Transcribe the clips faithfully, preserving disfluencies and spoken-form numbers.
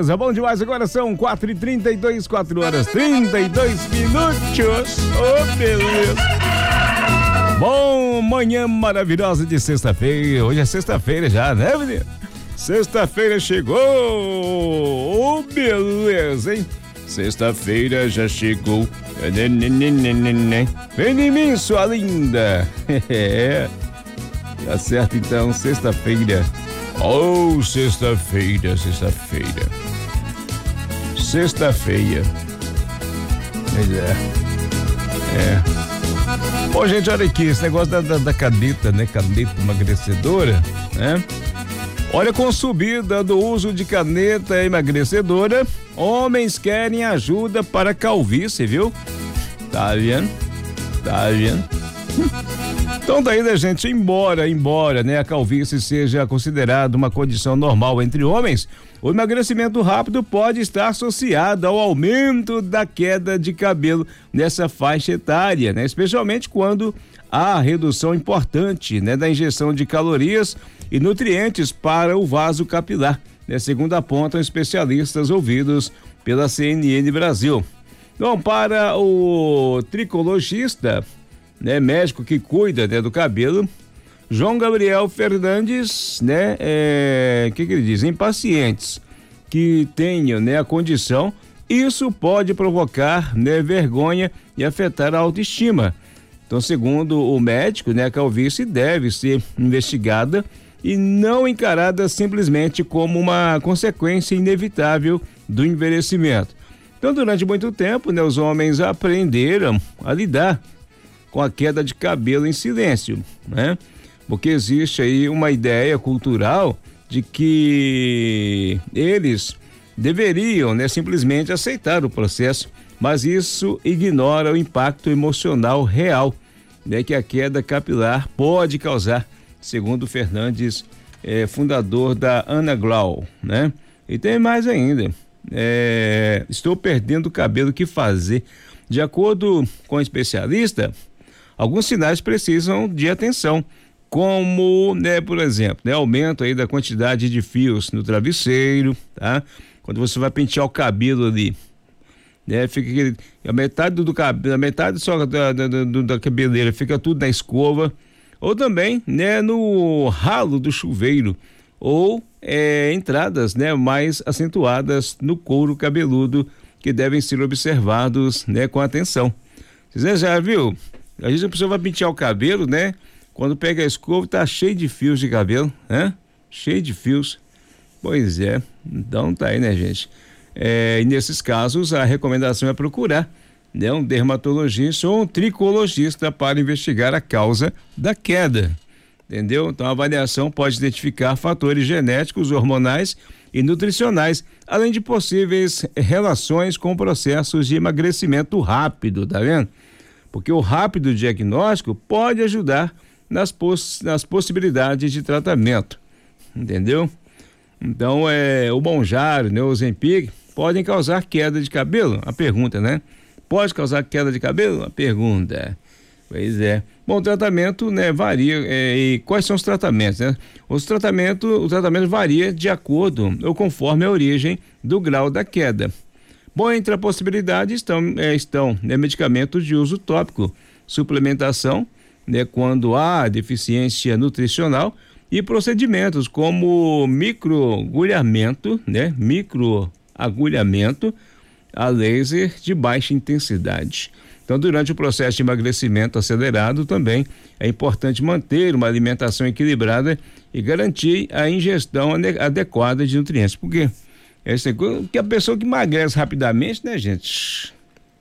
beleza, bom demais. Agora são quatro e trinta e dois, quatro horas trinta e dois minutos. Oh, beleza. Bom, manhã maravilhosa de sexta-feira. Hoje é sexta-feira já, né, menino? Sexta-feira chegou. Oh, beleza, hein? Sexta-feira já chegou. Vem em mim, sua linda. É. Tá certo, então, sexta-feira. Oh, sexta-feira, sexta-feira. Sexta-feira. Pois é. É. Bom, gente, olha aqui, esse negócio da, da, da caneta, né? Caneta emagrecedora, né? Olha, com subida do uso de caneta emagrecedora, homens querem ajuda para calvície, viu? Tá vendo? Tá vendo? Então daí, né, gente, embora, embora, né, a calvície seja considerada uma condição normal entre homens, o emagrecimento rápido pode estar associado ao aumento da queda de cabelo nessa faixa etária, né? Especialmente quando há redução importante, né, da injeção de calorias e nutrientes para o vaso capilar, né? Segundo apontam especialistas ouvidos pela C N N Brasil. Então, para o tricologista, né, médico que cuida, né, do cabelo, João Gabriel Fernandes, né, é, que que ele diz? Em pacientes que tenham, né, a condição, isso pode provocar, né, vergonha e afetar a autoestima. Então, segundo o médico, né, a calvície deve ser investigada e não encarada simplesmente como uma consequência inevitável do envelhecimento. Então, durante muito tempo, né, os homens aprenderam a lidar com a queda de cabelo em silêncio, né? Porque existe aí uma ideia cultural de que eles deveriam, né, simplesmente aceitar o processo, mas isso ignora o impacto emocional real, né, que a queda capilar pode causar, segundo Fernandes, é, fundador da Anaglau, né? E tem mais ainda, é, estou perdendo o cabelo, o que fazer? De acordo com o especialista, alguns sinais precisam de atenção, como, né, por exemplo, né, aumento aí da quantidade de fios no travesseiro, tá? Quando você vai pentear o cabelo ali, né, fica aquele, a metade do cabelo, a metade só da, da, da, da cabeleira fica tudo na escova, ou também, né, no ralo do chuveiro, ou é, entradas, né, mais acentuadas no couro cabeludo, que devem ser observados, né, com atenção. Você já viu? Às vezes a pessoa vai pentear o cabelo, né? Quando pega a escova, tá cheio de fios de cabelo, né? Cheio de fios. Pois é, então tá aí, né, gente? É, e nesses casos, a recomendação é procurar, né, um dermatologista ou um tricologista para investigar a causa da queda, entendeu? Então a avaliação pode identificar fatores genéticos, hormonais e nutricionais, além de possíveis relações com processos de emagrecimento rápido, tá vendo? Porque o rápido diagnóstico pode ajudar nas, poss nas possibilidades de tratamento, entendeu? Então, é, o Monjaro, né, o Ozempic, podem causar queda de cabelo? A pergunta, né? Pode causar queda de cabelo? A pergunta. Pois é. Bom, o tratamento, né, varia. É, e quais são os tratamentos, né? Os tratamentos, o tratamento varia de acordo ou conforme a origem do grau da queda. Bom, entre a possibilidade estão, é, estão né, medicamentos de uso tópico, suplementação, né, quando há deficiência nutricional, e procedimentos como microagulhamento, né, microagulhamento a laser de baixa intensidade. Então, durante o processo de emagrecimento acelerado também é importante manter uma alimentação equilibrada e garantir a ingestão adequada de nutrientes. Por quê? Essa coisa que a pessoa que emagrece rapidamente, né, gente?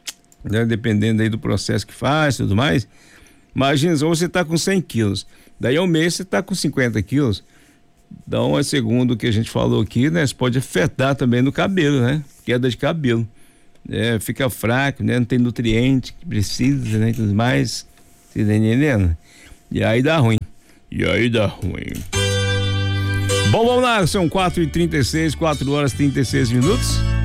Né, dependendo aí do processo que faz e tudo mais. Imagina, você está com cem quilos, daí ao mês você está com cinquenta quilos. Então, é segundo o que a gente falou aqui, né? Isso pode afetar também no cabelo, né? Queda de cabelo. É, fica fraco, né? Não tem nutriente que precisa, né? E tudo mais. Você tá entendendo? E aí dá ruim. E aí dá ruim. Bom, vamos lá, são quatro e trinta e seis, quatro horas e trinta e seis minutos.